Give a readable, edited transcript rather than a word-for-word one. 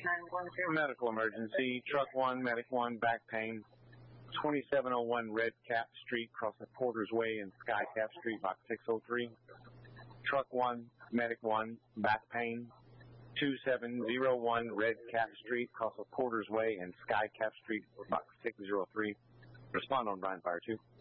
Medical emergency. Truck 1, Medic 1, back pain. 2701 Red Cap Street, across the Porter's Way and Sky Cap Street, box 603. Truck 1, Medic 1, back pain. 2701 Red Cap Street, across the Porter's Way and Sky Cap Street, box 603. Respond on Bryan Fire 2.